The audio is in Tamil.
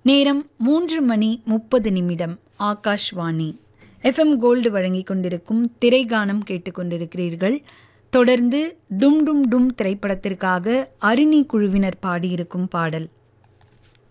நேரம் 3:30 ஆகாஷ்வாணி எஃப்எம் கோல்டு வழங்கிக் கொண்டிருக்கும் திரைகானம் கேட்டுக்கொண்டிருக்கிறீர்கள். தொடர்ந்து டும் டும் டும் திரைப்படத்திற்காக அரிணி குழுவினர் பாடியிருக்கும் பாடல்.